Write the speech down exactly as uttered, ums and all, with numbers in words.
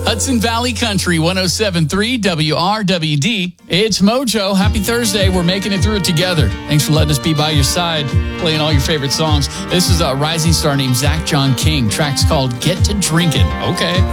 Hudson Valley Country, one oh seven point three W R W D. It's Mojo. Happy Thursday. We're making it through it together. Thanks for letting us be by your side, playing all your favorite songs. This is a rising star named Zach John King. Track's called Get to Drinking. Okay.